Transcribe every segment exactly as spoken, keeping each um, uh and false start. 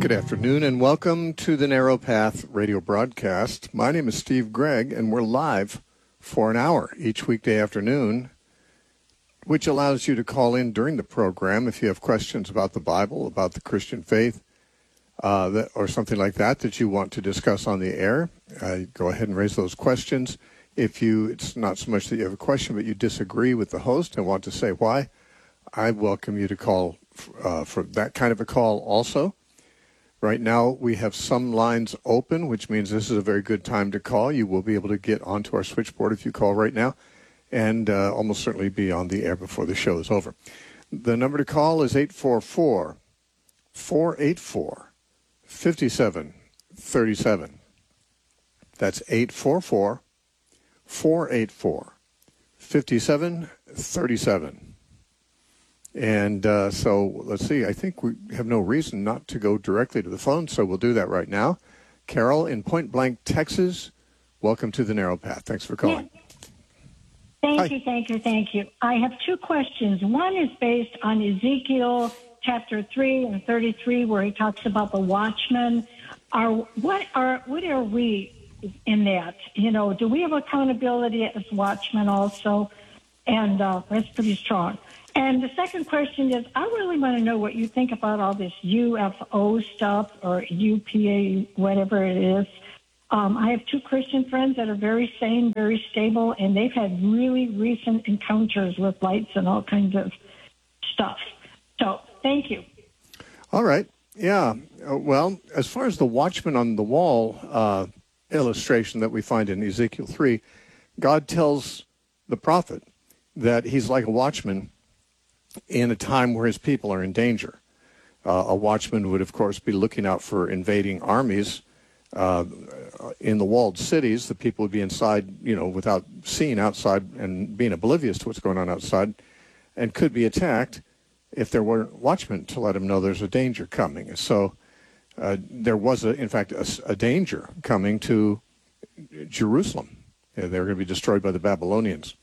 Good afternoon and welcome to the Narrow Path radio broadcast. My name is Steve Gregg and we're live for an hour each weekday afternoon, which allows you to call in during the program if you have questions about the Bible, about the Christian faith, uh, that, or something like that that you want to discuss on the air. Uh, go ahead and raise those questions. If you, it's not so much that you have a question, but you disagree with the host and want to say why, I welcome you to call uh, for that kind of a call also. Right now, we have some lines open, which means this is a very good time to call. You will be able to get onto our switchboard if you call right now, and uh, almost certainly be on the air before the show is over. The number to call is eight four four, four eight four, five seven three seven. That's eight four four, four eight four, five seven three seven. And uh, so, let's see, I think we have no reason not to go directly to the phone, so we'll do that right now. Carol in Point Blank, Texas, welcome to the Narrow Path. Thanks for calling. Yeah. Thank Hi. you, thank you, thank you. I have two questions. One is based on Ezekiel chapter three and thirty-three, where he talks about the watchmen. Are what are what are we in that? You know, do we have accountability as watchmen also? And uh, that's pretty strong. And the second question is, I really want to know what you think about all this U F O stuff or U P A, whatever it is. Um, I have two Christian friends that are very sane, very stable, and they've had really recent encounters with lights and all kinds of stuff. So, thank you. All right. Yeah. Uh, well, as far as the watchman on the wall uh, illustration that we find in Ezekiel three, God tells the prophet that he's like a watchman in a time where his people are in danger. Uh, a watchman would, of course, be looking out for invading armies uh, in the walled cities. The people would be inside, you know, without seeing outside and being oblivious to what's going on outside, and could be attacked if there weren't watchmen to let them know there's a danger coming. So uh, there was, a, in fact, a, a danger coming to Jerusalem. Yeah, they were going to be destroyed by the Babylonians.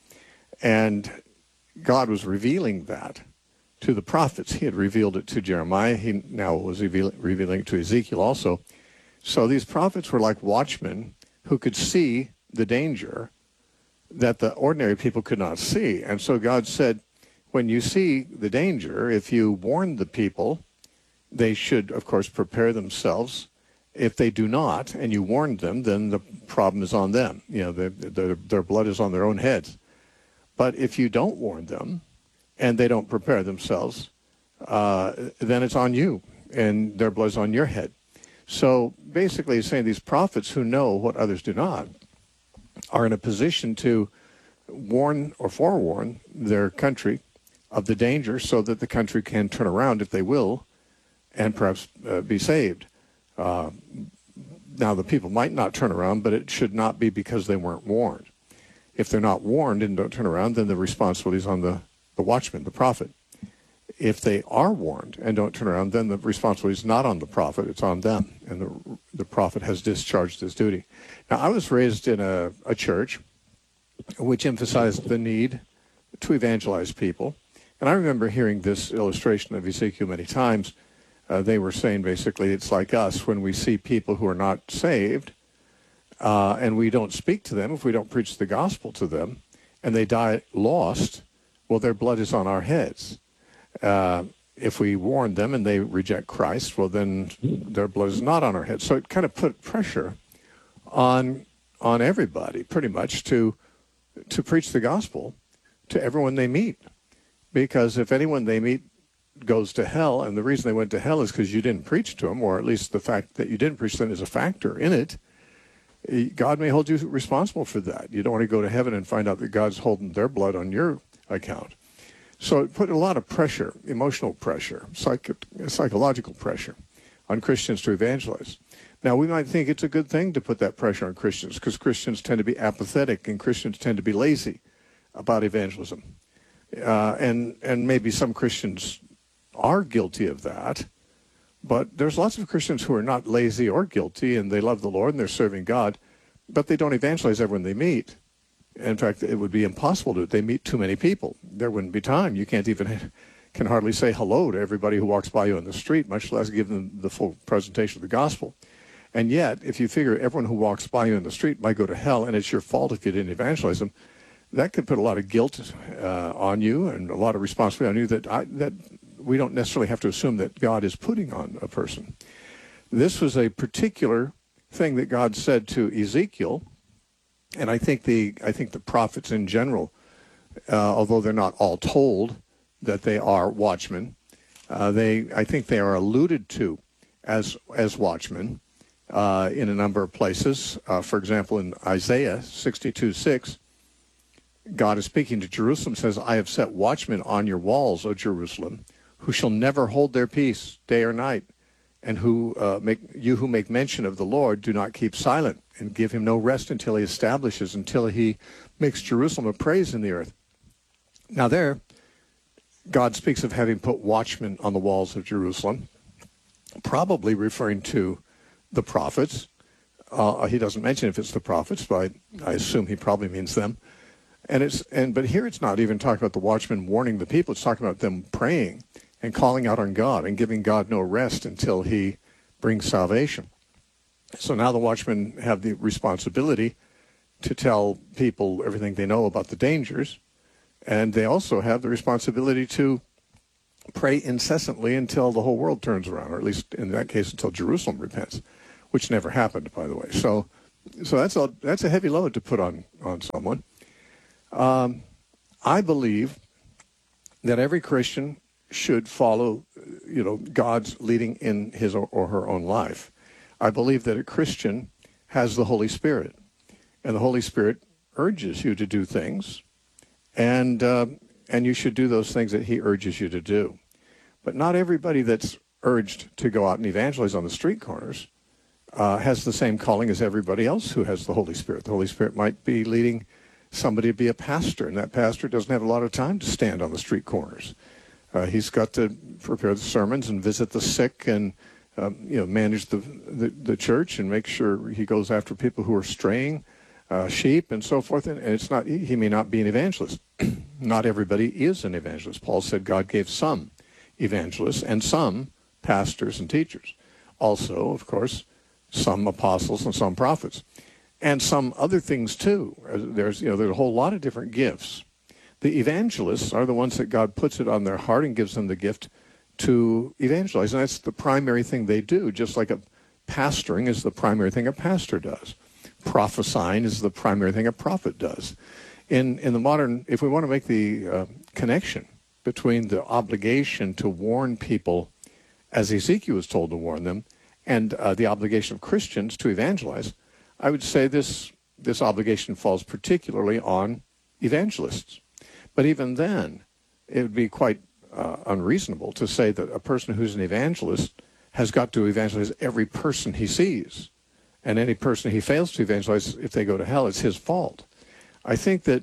And God was revealing that to the prophets. He had revealed it to Jeremiah. He now was reveal, revealing it to Ezekiel also. So these prophets were like watchmen who could see the danger that the ordinary people could not see. And so God said, when you see the danger, if you warn the people, they should, of course, prepare themselves. If they do not, and you warned them, then the problem is on them. You know, their, their, their blood is on their own heads. But if you don't warn them and they don't prepare themselves, uh, then it's on you and their blood's on your head. So basically he's saying these prophets who know what others do not are in a position to warn or forewarn their country of the danger so that the country can turn around if they will and perhaps uh, be saved. Uh, now the people might not turn around, but it should not be because they weren't warned. If they're not warned and don't turn around, then the responsibility is on the, the watchman, the prophet. If they are warned and don't turn around, then the responsibility is not on the prophet, it's on them. And the, the prophet has discharged his duty. Now, I was raised in a, a church which emphasized the need to evangelize people. And I remember hearing this illustration of Ezekiel many times. Uh, they were saying basically it's like us when we see people who are not saved, Uh, and we don't speak to them, if we don't preach the gospel to them, and they die lost, well, their blood is on our heads. Uh, if we warn them and they reject Christ, well, then their blood is not on our heads. So it kind of put pressure on on everybody, pretty much, to to preach the gospel to everyone they meet. Because if anyone they meet goes to hell, and the reason they went to hell is because you didn't preach to them, or at least the fact that you didn't preach to them is a factor in it, God may hold you responsible for that. You don't want to go to heaven and find out that God's holding their blood on your account. So it put a lot of pressure, emotional pressure, psych- psychological pressure on Christians to evangelize. Now, we might think it's a good thing to put that pressure on Christians because Christians tend to be apathetic and Christians tend to be lazy about evangelism. Uh, and, and maybe some Christians are guilty of that. But there's lots of Christians who are not lazy or guilty, and they love the Lord, and they're serving God, but they don't evangelize everyone they meet. In fact, it would be impossible to. They meet too many people. There wouldn't be time. You can't even can hardly say hello to everybody who walks by you on the street, much less give them the full presentation of the gospel. And yet, if you figure everyone who walks by you in the street might go to hell, and it's your fault if you didn't evangelize them, that could put a lot of guilt uh, on you and a lot of responsibility on you that I, that we don't necessarily have to assume that God is putting on a person. This was a particular thing that God said to Ezekiel, and I think the I think the prophets in general, uh, although they're not all told that they are watchmen, uh, they I think they are alluded to as as watchmen uh, in a number of places. Uh, for example, in Isaiah sixty-two six, God is speaking to Jerusalem, says, "I have set watchmen on your walls, O Jerusalem, who shall never hold their peace day or night, and who uh, make you who make mention of the Lord do not keep silent, and give him no rest until he establishes, until he makes Jerusalem a praise in the earth." Now there, God speaks of having put watchmen on the walls of Jerusalem, probably referring to the prophets. Uh, he doesn't mention if it's the prophets, but I, I assume he probably means them. And it's and but here it's not even talking about the watchmen warning the people. It's talking about them praying and calling out on God and giving God no rest until he brings salvation. So now the watchmen have the responsibility to tell people everything they know about the dangers, and they also have the responsibility to pray incessantly until the whole world turns around, or at least in that case until Jerusalem repents, which never happened, by the way. So so that's a, that's a heavy load to put on, on someone. Um, I believe that every Christian should follow, you know, God's leading in his or, or her own life. I believe that a Christian has the Holy Spirit, and the Holy Spirit urges you to do things, and uh, and you should do those things that he urges you to do. But not everybody that's urged to go out and evangelize on the street corners uh, has the same calling as everybody else who has the Holy Spirit. The Holy Spirit might be leading somebody to be a pastor, and that pastor doesn't have a lot of time to stand on the street corners. Uh, he's got to prepare the sermons and visit the sick and um, you know manage the, the the church and make sure he goes after people who are straying, uh, sheep and so forth. And, and it's not he may not be an evangelist. Not everybody is an evangelist. Paul said God gave some evangelists and some pastors and teachers. Also, of course, some apostles and some prophets, and some other things too. There's you know there's a whole lot of different gifts. The evangelists are the ones that God puts it on their heart and gives them the gift to evangelize. And that's the primary thing they do, just like a pastoring is the primary thing a pastor does. Prophesying is the primary thing a prophet does. In in the modern, if we want to make the uh, connection between the obligation to warn people, as Ezekiel was told to warn them, and uh, the obligation of Christians to evangelize, I would say this this obligation falls particularly on evangelists. But even then, it would be quite uh, unreasonable to say that a person who's an evangelist has got to evangelize every person he sees. And any person he fails to evangelize, if they go to hell, it's his fault. I think that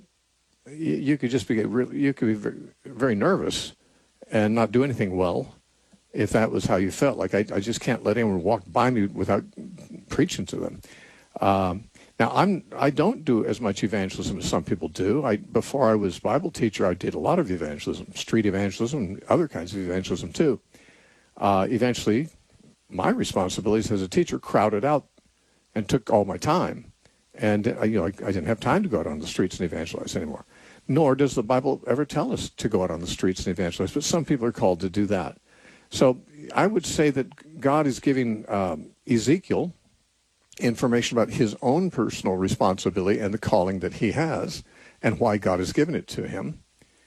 y- you could just be really, you could be very, very nervous and not do anything well if that was how you felt. Like, I, I just can't let anyone walk by me without preaching to them. Um, Now, I'm, I don't do as much evangelism as some people do. I, before I was Bible teacher, I did a lot of evangelism, street evangelism, and other kinds of evangelism too. Uh, eventually, my responsibilities as a teacher crowded out and took all my time. And uh, you know, I, I didn't have time to go out on the streets and evangelize anymore. Nor does the Bible ever tell us to go out on the streets and evangelize, but some people are called to do that. So I would say that God is giving um, Ezekiel information about his own personal responsibility and the calling that he has and why God has given it to him.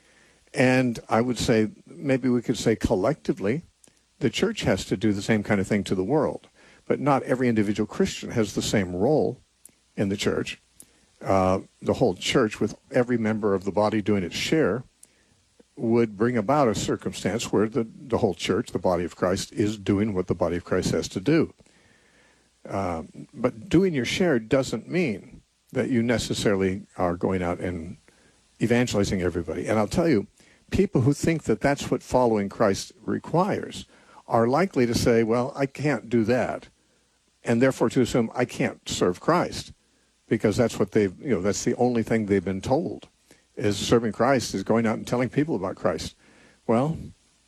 And I would say, maybe we could say collectively, the church has to do the same kind of thing to the world. But not every individual Christian has the same role in the church. Uh, the whole church, with every member of the body doing its share, would bring about a circumstance where the, the whole church, the body of Christ, is doing what the body of Christ has to do. Uh, but doing your share doesn't mean that you necessarily are going out and evangelizing everybody. And I'll tell you, people who think that that's what following Christ requires are likely to say, well, I can't do that, and therefore to assume I can't serve Christ, because that's what they've, you know, that's the only thing they've been told, is serving Christ is going out and telling people about Christ. Well,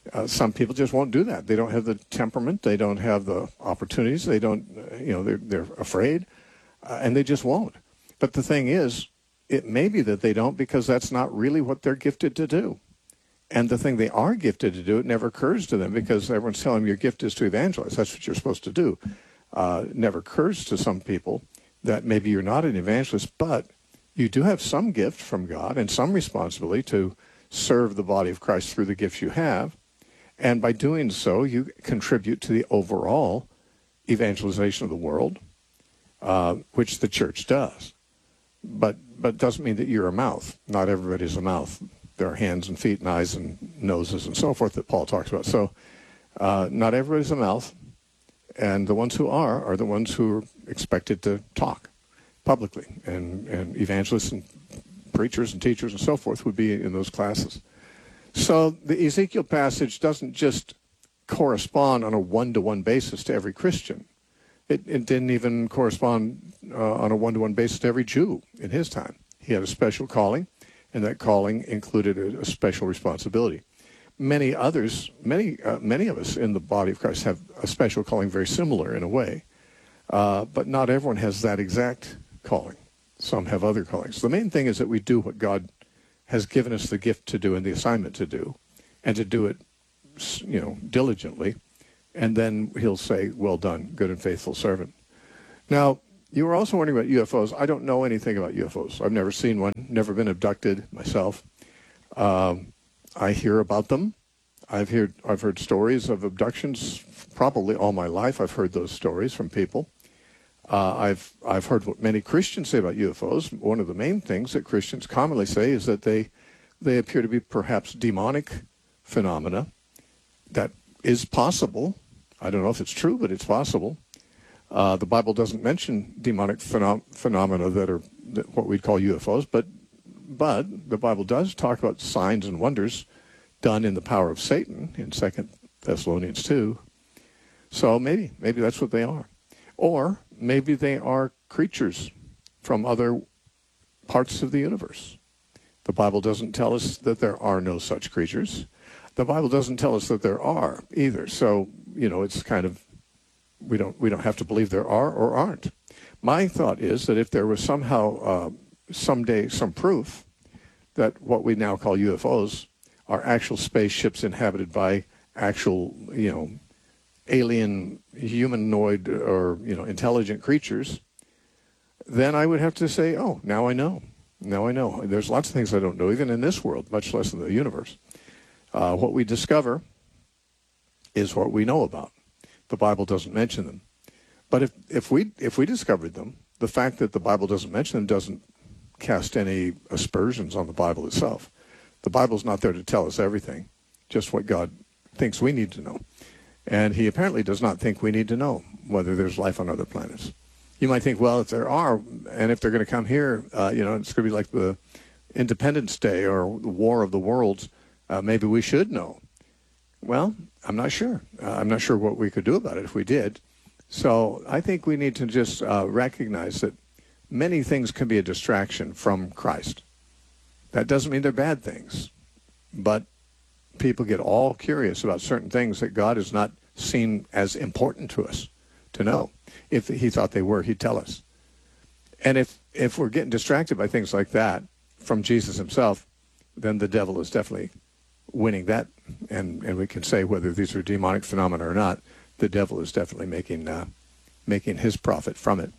Uh, some people just won't do that. They don't have the temperament. They don't have the opportunities. They don't, uh, you know, they're, they're afraid, uh, and they just won't. But the thing is, it may be that they don't because that's not really what they're gifted to do. And the thing they are gifted to do, it never occurs to them because everyone's telling them your gift is to evangelize. That's what you're supposed to do. Uh, it never occurs to some people that maybe you're not an evangelist, but you do have some gift from God and some responsibility to serve the body of Christ through the gifts you have. And by doing so, you contribute to the overall evangelization of the world, uh, which the church does. But but doesn't mean that you're a mouth. Not everybody's a mouth. There are hands and feet and eyes and noses and so forth that Paul talks about. So uh, not everybody's a mouth. And the ones who are are the ones who are expected to talk publicly. And, and evangelists and preachers and teachers and so forth would be in those classes. So the Ezekiel passage doesn't just correspond on a one-to-one basis to every Christian. It, it didn't even correspond uh, on a one-to-one basis to every Jew in his time. He had a special calling, and that calling included a, a special responsibility. Many others, many uh, many of us in the body of Christ have a special calling very similar in a way, uh, but not everyone has that exact calling. Some have other callings. The main thing is that we do what God has given us the gift to do and the assignment to do, and to do it, you know, diligently, and then he'll say, well done, good and faithful servant. Now, you were also wondering about U F Os. I don't know anything about U F Os. I've never seen one, never been abducted myself. Um, I hear about them. I've heard, I've heard stories of abductions probably all my life. I've heard those stories from people. Uh, I've I've heard what many Christians say about U F Os. One of the main things that Christians commonly say is that they they appear to be perhaps demonic phenomena. That is possible. I don't know if it's true, but it's possible. Uh, the Bible doesn't mention demonic phenom- phenomena that are that what we'd call U F Os, but but the Bible does talk about signs and wonders done in the power of Satan in Second Thessalonians two. So maybe maybe that's what they are. Or maybe they are creatures from other parts of the universe. The Bible doesn't tell us that there are no such creatures. The Bible doesn't tell us that there are either. So, you know, it's kind of, we don't we don't have to believe there are or aren't. My thought is that if there was somehow, uh, someday, some proof that what we now call U F Os are actual spaceships inhabited by actual, you know, alien humanoid or, you know, intelligent creatures, then I would have to say, oh, now I know. Now I know. There's lots of things I don't know, even in this world, much less in the universe. Uh, what we discover is what we know about. The Bible doesn't mention them. But if, if we if we discovered them, the fact that the Bible doesn't mention them doesn't cast any aspersions on the Bible itself. The Bible's not there to tell us everything, just what God thinks we need to know. And he apparently does not think we need to know whether there's life on other planets. You might think, well, if there are, and if they're going to come here, uh, you know, it's going to be like the Independence Day or the War of the Worlds, uh, maybe we should know. Well, I'm not sure. Uh, I'm not sure what we could do about it if we did. So I think we need to just uh, recognize that many things can be a distraction from Christ. That doesn't mean they're bad things, but people get all curious about certain things that God has not seen as important to us to know. If he thought they were, he'd tell us. And if, if we're getting distracted by things like that from Jesus himself, then the devil is definitely winning that. And, and we can say whether these are demonic phenomena or not, the devil is definitely making uh, making his profit from it.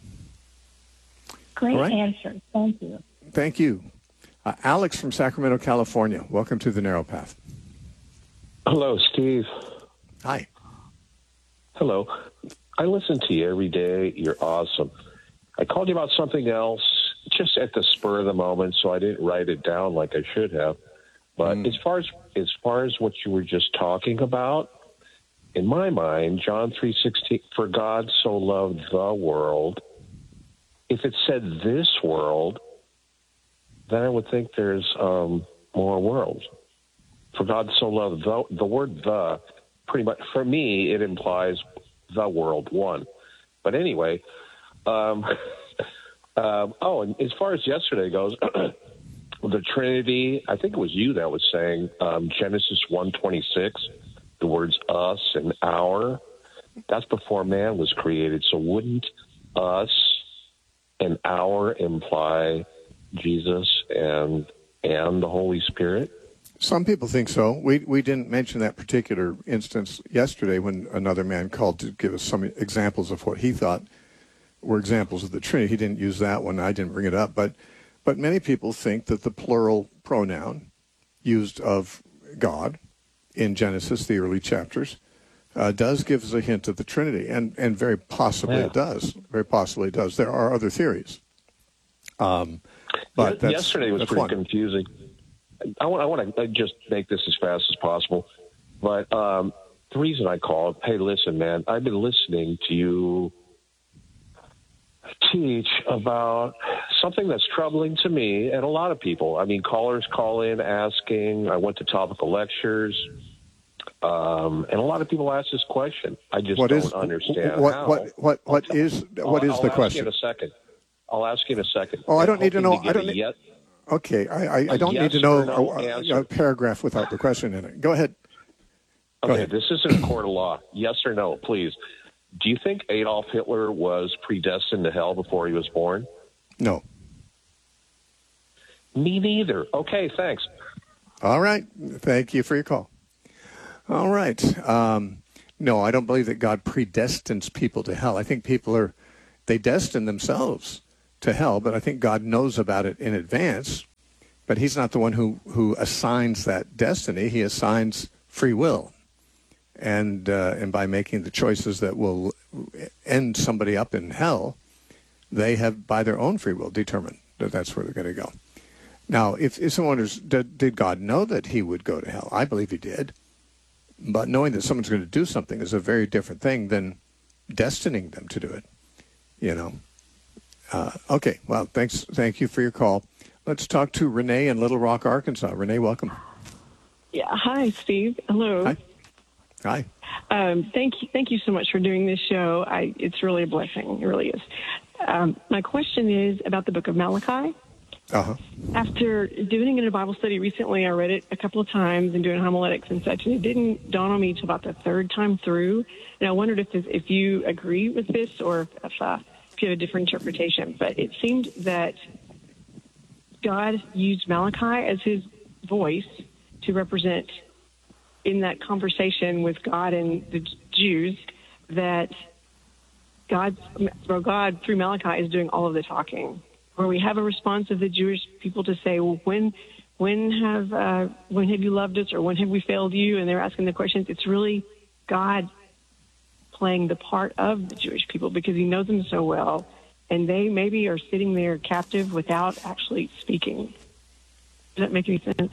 Great right? answer. Thank you. Thank you. Uh, Alex from Sacramento, California. Welcome to the Narrow Path. Hello, Steve. Hi. Hello. I listen to you every day. You're awesome. I called you about something else just at the spur of the moment, so I didn't write it down like I should have. But mm. as far as as far as what you were just talking about, in my mind, John three sixteen, for God so loved the world. If it said this world, then I would think there's um, more worlds. For God so loved the, the word the, pretty much, for me, it implies the world, one. But anyway, um, um, oh, and as far as yesterday goes, the Trinity, I think it was you that was saying um, Genesis one twenty-six. the words us and our. That's before man was created. So wouldn't us and our imply Jesus and and the Holy Spirit? Some people think so. We we didn't mention that particular instance yesterday when another man called to give us some examples of what he thought were examples of the Trinity. He didn't use that one. I didn't bring it up. But but many people think that the plural pronoun used of God in Genesis, the early chapters, uh, does give us a hint of the Trinity. And, and very possibly Yeah. it does. Very possibly it does. There are other theories. Um, but that's, Yesterday was that's pretty one. confusing. I want, I want to just make this as fast as possible. But um, the reason I called, hey, listen, man, I've been listening to you teach about something that's troubling to me and a lot of people. I mean, callers call in asking. I went to topical lectures, um, and a lot of people ask this question. I just What don't is understand what how. what what what I'll, is what I'll, is I'll the ask question? You in a second. I'll ask you in a second. Oh, I I'm don't need to know. hoping I get don't a need. yes- Okay, I I, I a don't yes need to know or no a, a, answer. a paragraph without the question in it. Go ahead. Go Okay, ahead. this isn't a court of law. Yes or no, please. Do you think Adolf Hitler was predestined to hell before he was born? No. Me neither. Okay, thanks. All right. Thank you for your call. All right. Um, no, I don't believe that God predestines people to hell. I think people are, they destine themselves to hell, but I think God knows about it in advance. But he's not the one who, who assigns that destiny. He assigns free will. And uh, and by making the choices that will end somebody up in hell, they have, by their own free will, determined that that's where they're going to go. Now, if, if someone wonders, did, did God know that he would go to hell? I believe he did. But knowing that someone's going to do something is a very different thing than destining them to do it, you know. Uh, okay, well, thanks. Thank you for your call. Let's talk to Renee in Little Rock, Arkansas. Renee, welcome. Yeah. Hi, Steve. Hello. Hi. Hi. Um, thank you. Thank you so much for doing this show. I, it's really a blessing. It really is. Um, my question is about the book of Malachi. Uh-huh. After doing it in a Bible study recently, I read it a couple of times and doing homiletics and such, and it didn't dawn on me until about the third time through. And I wondered if this, if you agree with this or if, uh, if you have a different interpretation. But it seemed that God used Malachi as his voice to represent in that conversation with God and the Jews that God, God through Malachi is doing all of the talking. Where we have a response of the Jewish people to say, well, when, when have, uh, when have you loved us, or when have we failed you? And they're asking the questions. It's really God playing the part of the Jewish people because he knows them so well, and they maybe are sitting there captive without actually speaking. Does that make any sense?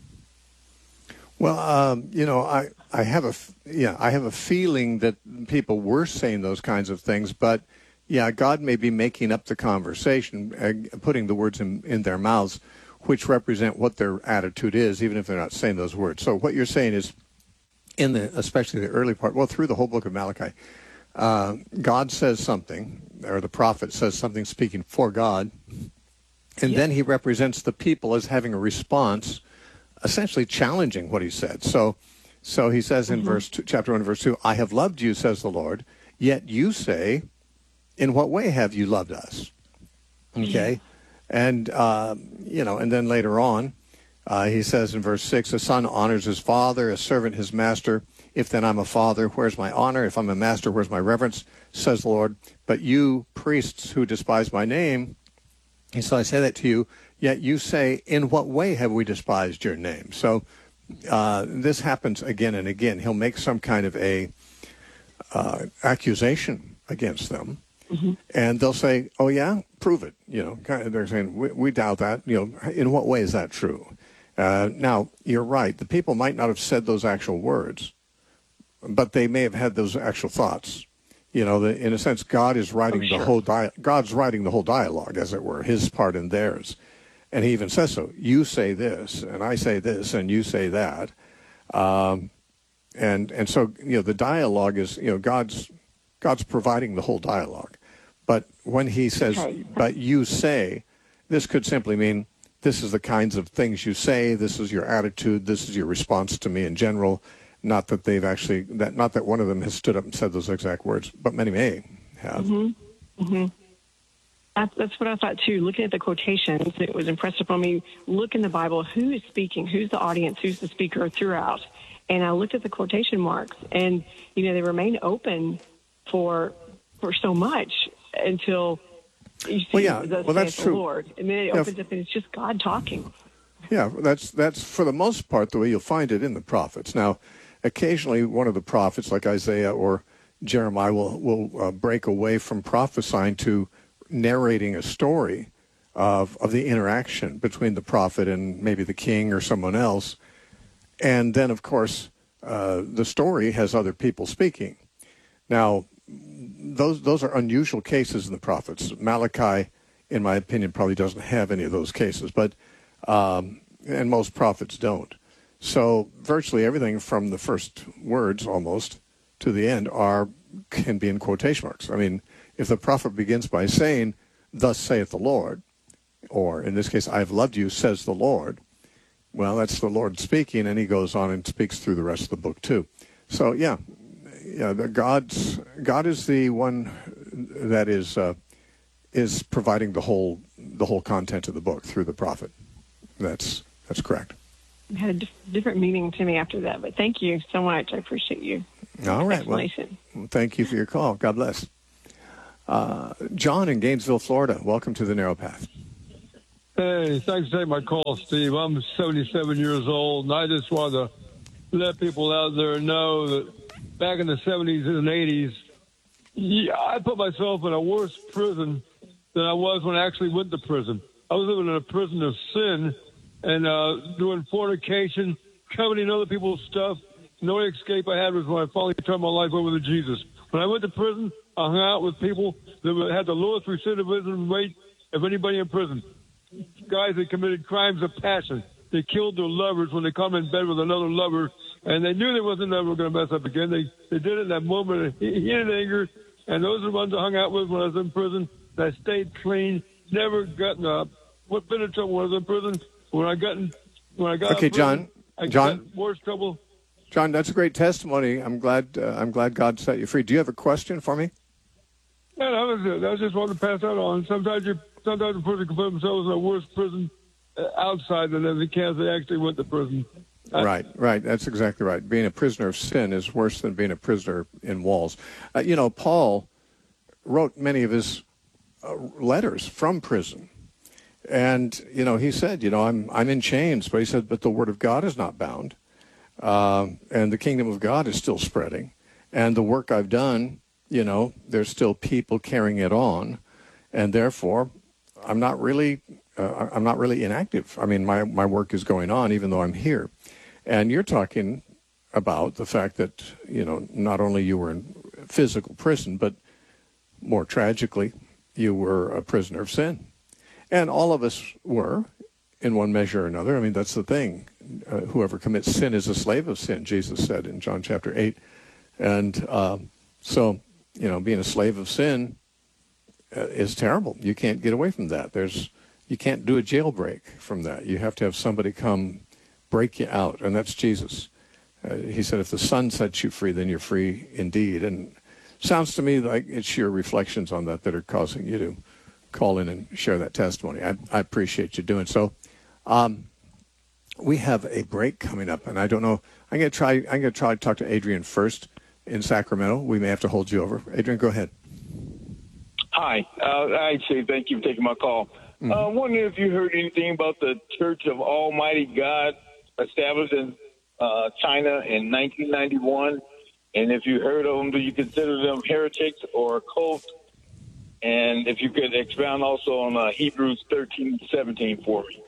Well, um, you know, I, I have a yeah, I have a feeling that people were saying those kinds of things, but yeah, God may be making up the conversation, uh, putting the words in, in their mouths, which represent what their attitude is, even if they're not saying those words. So what you're saying is, in the especially the early part, well, through the whole book of Malachi, uh, God says something, or the prophet says something, speaking for God, and Yeah. then he represents the people as having a response, essentially challenging what he said. So, so he says in mm-hmm. verse two, chapter one, verse two, "I have loved you," says the Lord. Yet you say, "In what way have you loved us?" Okay, and uh, you know, and then later on, uh, he says in verse six, "A son honors his father, a servant his master. If then I'm a father, where's my honor? If I'm a master, where's my reverence?" Says the Lord. "But you priests who despise my name," and so I say that to you, yet you say, "In what way have we despised your name?" So uh, this happens again and again. He'll make some kind of a uh, accusation against them. Mm-hmm. And they'll say, "Oh yeah, prove it." You know, kind of, they're saying, we, "We doubt that." You know, in what way is that true? Uh, now, you're right. The people might not have said those actual words, but they may have had those actual thoughts. You know, the, in a sense, God is writing oh, sure. the whole di- God's writing the whole dialogue, as it were, his part and theirs. And he even says so. You say this, and I say this, and you say that. Um, and and so, you know, the dialogue is, you know, God's God's providing the whole dialogue. But when he says, okay. "But you say," this could simply mean, this is the kinds of things you say, this is your attitude, this is your response to me in general. Not that they've actually, that not that one of them has stood up and said those exact words, but many may have. Mm-hmm. Mm-hmm. That's, that's what I thought, too. Looking at the quotations, it was impressed upon me. Look in the Bible, who is speaking, who's the audience, who's the speaker throughout. And I looked at the quotation marks, and, you know, they remain open for for so much until you see well, yeah. the, well, that's the true. Lord. And then it yeah. opens up, and it's just God talking. Yeah, that's, that's for the most part the way you'll find it in the prophets. Now, occasionally one of the prophets, like Isaiah or Jeremiah, will, will uh, break away from prophesying to narrating a story of of the interaction between the prophet and maybe the king or someone else. And then, of course, uh, the story has other people speaking. Now, those those are unusual cases in the prophets. Malachi, in my opinion, probably doesn't have any of those cases, but um, and most prophets don't. So virtually everything from the first words almost to the end are can be in quotation marks. I mean, if the prophet begins by saying, "Thus saith the Lord," or in this case, "I have loved you, says the Lord," well, that's the Lord speaking, and he goes on and speaks through the rest of the book too. So yeah, yeah, the God's God is the one that is uh, is providing the whole the whole content of the book through the prophet. That's that's correct. It had a diff- different meaning to me after that, but thank you so much. I appreciate you. All right. Well, well, thank you for your call. God bless. Uh, John in Gainesville, Florida. Welcome to the Narrow Path. Hey, thanks for taking my call, Steve. I'm seventy-seven years old, and I just want to let people out there know that back in the seventies and eighties, yeah, I put myself in a worse prison than I was when I actually went to prison. I was living in a prison of sin and uh, doing fornication, coveting other people's stuff. The only escape I had was when I finally turned my life over to Jesus. When I went to prison, I hung out with people that had the lowest recidivism rate of anybody in prison. Guys that committed crimes of passion. They killed their lovers when they come in bed with another lover, and they knew they wasn't never going to mess up again. They they did it in that moment of heated anger, and those are the ones I hung out with when I was in prison. I stayed clean, never gotten up. What been in trouble when I was in prison? When I got in, when I got okay, out of prison, John, I John, got worse trouble. John, that's a great testimony. I'm glad. Uh, I'm glad God set you free. Do you have a question for me? Yeah, that was it. I just wanted to pass that on. Sometimes you, sometimes a person can put themselves in a worse prison uh, outside than they can if they actually went to prison. I, right, right. That's exactly right. Being a prisoner of sin is worse than being a prisoner in walls. Uh, you know, Paul wrote many of his uh, letters from prison. And, you know, he said, you know, I'm I'm in chains, but he said, but the word of God is not bound. Um, and the kingdom of God is still spreading. And the work I've done, you know, there's still people carrying it on. And therefore, I'm not really, uh, I'm not really inactive. I mean, my, my work is going on even though I'm here. And you're talking about the fact that, you know, not only you were in physical prison, but more tragically, you were a prisoner of sin. And all of us were, in one measure or another. I mean, that's the thing. Uh, whoever commits sin is a slave of sin, Jesus said in John chapter eight. And uh, so, you know, being a slave of sin uh, is terrible. You can't get away from that. There's, you can't do a jailbreak from that. You have to have somebody come break you out, and that's Jesus. Uh, he said, if the Son sets you free, then you're free indeed. And sounds to me like it's your reflections on that that are causing you to call in and share that testimony. I, I appreciate you doing so. Um, we have a break coming up, and I don't know. I'm going to try. I'm going to try to talk to Adrian first in Sacramento. We may have to hold you over. Adrian, go ahead. Hi. Uh, hi, Steve. Thank you for taking my call. Mm-hmm. Uh, I'm wondering if you heard anything about the Church of Almighty God established in uh, China in nineteen ninety-one, and if you heard of them, do you consider them heretics or a cult? And if you could expound also on uh, Hebrews thirteen seventeen for me.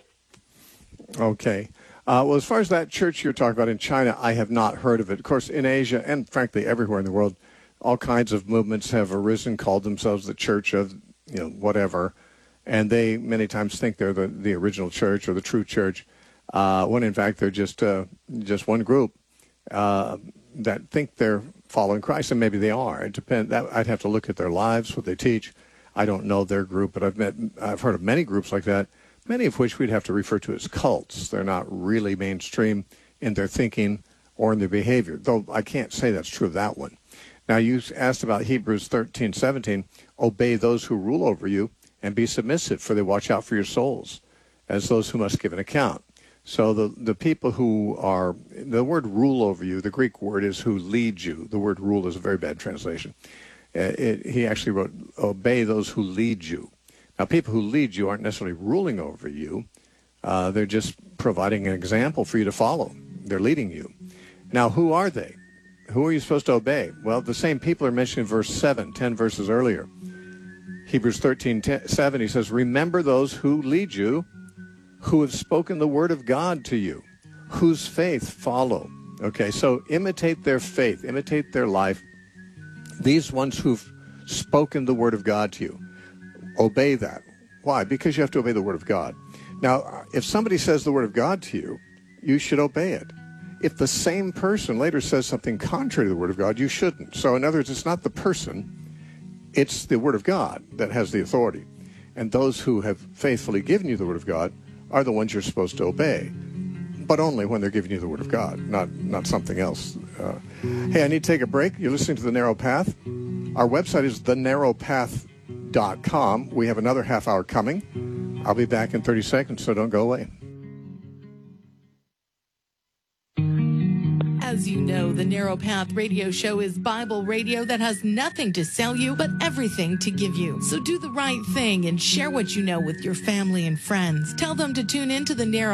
Okay. Uh, well, as far as that church you're talking about in China, I have not heard of it. Of course, in Asia and, frankly, everywhere in the world, all kinds of movements have arisen, called themselves the Church of, you know, whatever, and they many times think they're the, the original church or the true church, uh, when in fact they're just uh, just one group uh, that think they're following Christ, and maybe they are. It depends. That, I'd have to look at their lives, what they teach. I don't know their group, but I've met, I've heard of many groups like that, many of which we'd have to refer to as cults. They're not really mainstream in their thinking or in their behavior, though I can't say that's true of that one. Now, you asked about Hebrews thirteen seventeen, obey those who rule over you and be submissive, for they watch out for your souls as those who must give an account. So the, the people who are, the word rule over you, the Greek word is who lead you. The word rule is a very bad translation. Uh, it, he actually wrote, obey those who lead you. Now, people who lead you aren't necessarily ruling over you. Uh, they're just providing an example for you to follow. They're leading you. Now, who are they? Who are you supposed to obey? Well, the same people are mentioned in verse seven, ten verses earlier. Hebrews thirteen seven, he says, remember those who lead you, who have spoken the word of God to you, whose faith follow. Okay, so imitate their faith, imitate their life. These ones who've spoken the word of God to you, obey that. Why? Because you have to obey the word of God. Now, if somebody says the word of God to you, you should obey it. If the same person later says something contrary to the word of God, you shouldn't. So in other words, it's not the person, it's the word of God that has the authority. And those who have faithfully given you the word of God are the ones you're supposed to obey, but only when they're giving you the word of God, not not something else. Uh, hey, I need to take a break. You're listening to The Narrow Path. Our website is the narrow path dot com. We have another half hour coming. I'll be back in thirty seconds, so don't go away. As you know, the Narrow Path Radio Show is Bible radio that has nothing to sell you, but everything to give you. So do the right thing and share what you know with your family and friends. Tell them to tune into the Narrow